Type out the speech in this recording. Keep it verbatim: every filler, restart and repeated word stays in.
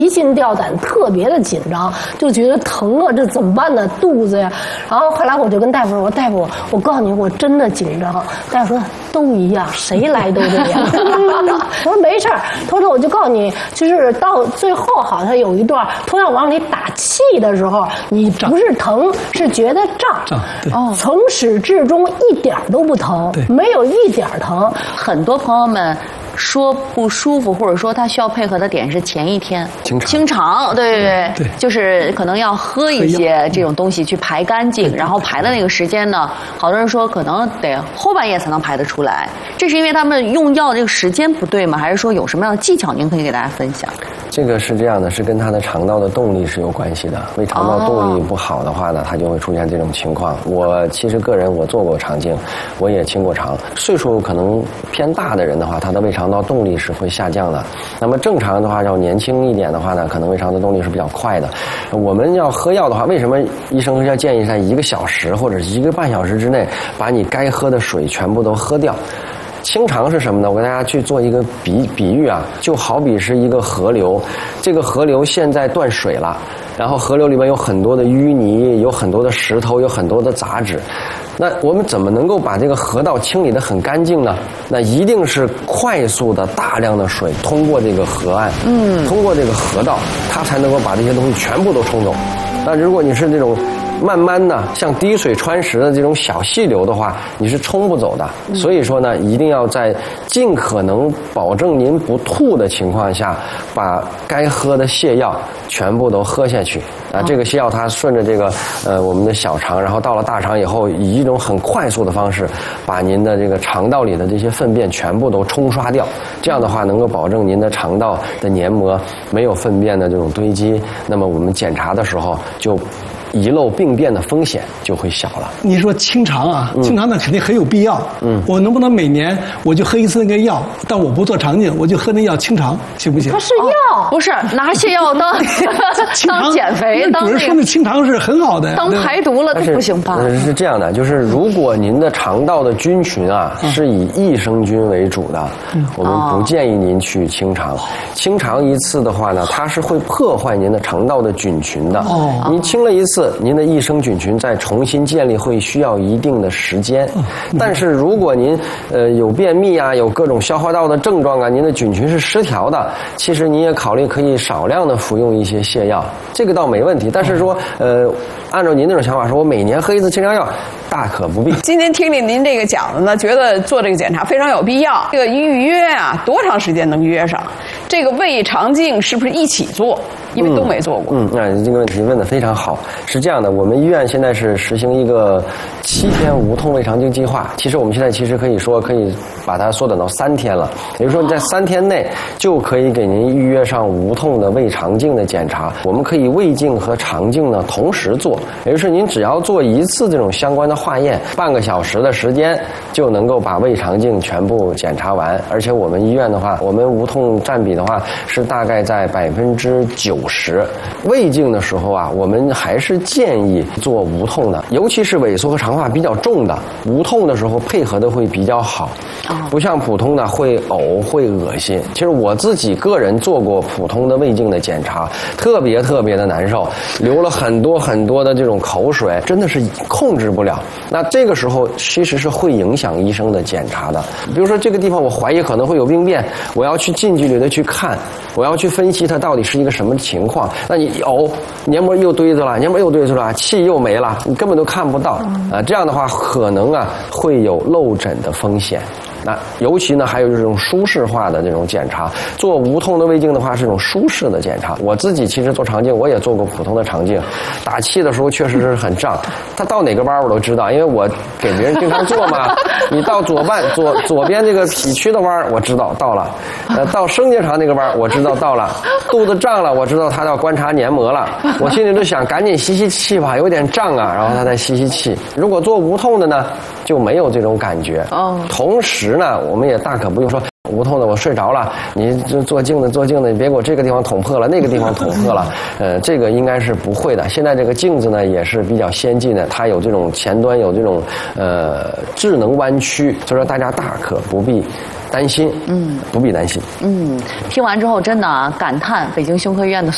提心吊胆，特别的紧张，就觉得疼啊，这怎么办呢？肚子呀。然后后来我就跟大夫说：“我说大夫，我告诉你，我真的紧张。”大夫说：“都一样，谁来都这样。”我说：“没事儿。”他说：“我就告诉你，就是到最后好像有一段，突然往里打气的时候，你不是疼，是觉得胀。 胀，对。 哦，从始至终一点都不疼，没有一点疼。 很多朋友们。说不舒服，或者说他需要配合的点是前一天清肠， 清肠，对对对， 对， 就是可能要喝一些这种东西去排干净，然后排的那个时间呢，好多人说可能得后半夜才能排得出来，这是因为他们用药的这个时间不对吗？还是说有什么样的技巧您可以给大家分享？ 这个是这样的，是跟他的肠道的动力是有关系的。胃肠道动力不好的话呢，它就会出现这种情况。我其实个人我做过肠镜，我也清过肠。岁数可能偏大的人的话，他的胃肠道动力是会下降的。那么正常的话，要年轻一点的话呢，可能胃肠道动力是比较快的。我们要喝药的话，为什么医生要建议在一个小时或者是一个半小时之内把你该喝的水全部都喝掉？清肠是什么呢？我给大家去做一个比比喻啊，就好比是一个河流，这个河流现在断水了，然后河流里面有很多的淤泥，有很多的石头，有很多的杂质。那我们怎么能够把这个河道清理得很干净呢？那一定是快速的大量的水通过这个河岸，嗯，通过这个河道，它才能够把这些东西全部都冲走。那如果你是这种慢慢的像滴水穿石的这种小细流的话，你是冲不走的。所以说呢，一定要在尽可能保证您不吐的情况下，把该喝的泻药全部都喝下去。啊，这个泻药它顺着这个呃我们的小肠，然后到了大肠以后，以一种很快速的方式，把您的这个肠道里的这些粪便全部都冲刷掉。这样的话，能够保证您的肠道的黏膜没有粪便的这种堆积。那么我们检查的时候就遗漏病变的风险就会小了。 你说清肠啊，清肠那肯定很有必要。嗯，我能不能每年我就喝一次那个药，但我不做肠镜，我就喝那药清肠，行不行？ 它是药， 哦、不是拿泻药当当减肥，当主任说那清肠是很好的， 当排毒了，这不行吧？ 是是这样的，就是如果您的肠道的菌群啊、嗯、是以益生菌为主的，嗯、我们不建议您去清肠。清肠一次的话呢，它是会破坏您的肠道的菌群的。哦，您清了一次。您的益生菌群再重新建立会需要一定的时间，但是如果您呃有便秘啊，有各种消化道的症状啊，您的菌群是失调的，其实您也考虑可以少量的服用一些泻药，这个倒没问题。但是说呃，按照您那种想法，说我每年喝一次清肠药，大可不必。 今天听听您这个讲的呢，觉得做这个检查非常有必要。这个预约啊，多长时间能约上？这个胃肠镜是不是一起做？因为都没做过。 嗯，那、嗯、这个问题问得非常好。是这样的，我们医院现在是实行一个七天无痛胃肠镜计划。其实我们现在其实可以说可以把它缩短到三天了，也就是说你在三天内就可以给您预约上无痛的胃肠镜的检查。我们可以胃镜和肠镜呢同时做，也就是您只要做一次这种相关的化验，半个小时的时间就能够把胃肠镜全部检查完。而且我们医院的话，我们无痛占比的话是大概在百分之九十。胃镜的时候啊，我们还是建议做无痛的，尤其是萎缩和肠化比较重的，无痛的时候配合的会比较好，不像普通的会呕会恶心。其实我自己个人做过普通的胃镜的检查，特别特别的难受，流了很多很多的这种口水，真的是控制不了。那这个时候其实是会影响医生的检查的。比如说这个地方我怀疑可能会有病变，我要去近距离的去看，我要去分析它到底是一个什么情况。那你呕，黏膜又堆着了，黏膜又堆着了，气又没了，你根本都看不到啊！这样的话可能啊会有漏诊的风险。那尤其呢，还有这种舒适化的这种检查，做无痛的胃镜的话是一种舒适的检查。我自己其实做肠镜，我也做过普通的肠镜，打气的时候确实是很胀，它到哪个弯我都知道，因为我给别人经常做嘛。你到左半左左边这个脾区的弯我知道到了，呃，到升结肠那个弯我知道到了，肚子胀了我知道他要观察黏膜了，我心里就想赶紧吸吸气吧，有点胀啊，然后他再吸吸气。如果做无痛的呢，就没有这种感觉。哦，同时呢，我们也大可不用说无痛的我睡着了，你就做镜子做镜子，你别给我这个地方捅破了，那个地方捅破了，呃，这个应该是不会的。现在这个镜子呢也是比较先进的，它有这种前端有这种呃智能弯曲，所以说大家大可不必担心，嗯，不必担心。 嗯，听完之后真的啊，感叹北京胸科医院的